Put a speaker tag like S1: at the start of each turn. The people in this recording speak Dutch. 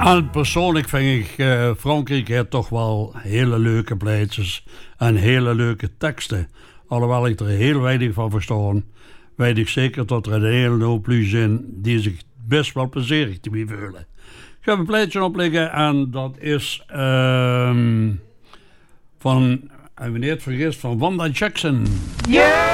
S1: En persoonlijk vind ik Frankrijk heeft toch wel hele leuke plaatjes en hele leuke teksten. Alhoewel ik er heel weinig van verstaan, weet ik zeker dat er een hele hoop lui zijn die zich best wel plezierig te voelen. Ik heb een plaatje opleggen en dat is van, en wanneer het vergist, van Wanda Jackson. Yeah!